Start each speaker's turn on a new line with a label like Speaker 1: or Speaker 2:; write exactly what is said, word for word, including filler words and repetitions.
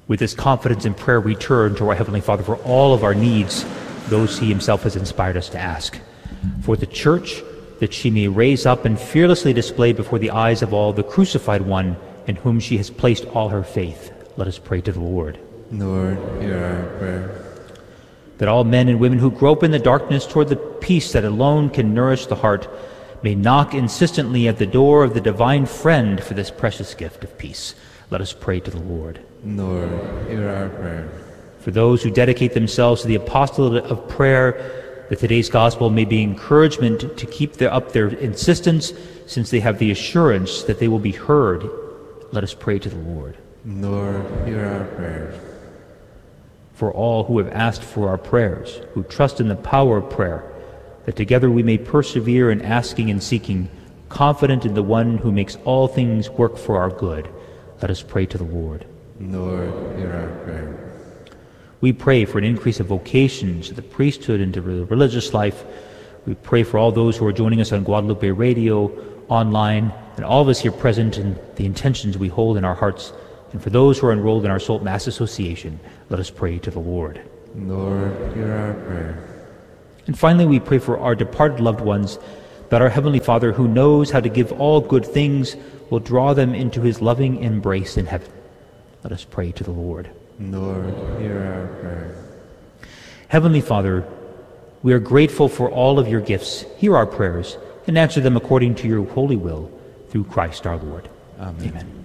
Speaker 1: With this confidence in prayer, we turn to our Heavenly Father for all of our needs, those he himself has inspired us to ask. For the Church, that she may raise up and fearlessly display before the eyes of all the crucified one in whom she has placed all her faith. Let us pray to the Lord.
Speaker 2: Lord, hear our prayer.
Speaker 1: That all men and women who grope in the darkness toward the peace that alone can nourish the heart may knock insistently at the door of the divine friend for this precious gift of peace. Let us pray to the Lord.
Speaker 2: Lord, hear our prayer.
Speaker 1: For those who dedicate themselves to the apostolate of prayer, that today's gospel may be encouragement to keep their, up their insistence, since they have the assurance that they will be heard. Let us pray to the Lord.
Speaker 2: Lord, hear our prayer.
Speaker 1: For all who have asked for our prayers, who trust in the power of prayer, that together we may persevere in asking and seeking, confident in the one who makes all things work for our good. Let us pray to the Lord.
Speaker 2: Lord, hear our prayer.
Speaker 1: We pray for an increase of vocations to the priesthood and to the religious life. We pray for all those who are joining us on Guadalupe Radio, online, and all of us here present, and the intentions we hold in our hearts. And for those who are enrolled in our Salt Mass Association, let us pray to the Lord.
Speaker 2: Lord, hear our prayer.
Speaker 1: And finally, we pray for our departed loved ones, that our Heavenly Father, who knows how to give all good things, will draw them into his loving embrace in heaven. Let us pray to the Lord.
Speaker 2: Lord, hear our prayer.
Speaker 1: Heavenly Father, we are grateful for all of your gifts. Hear our prayers and answer them according to your holy will, through Christ our Lord.
Speaker 2: Amen.
Speaker 1: Amen.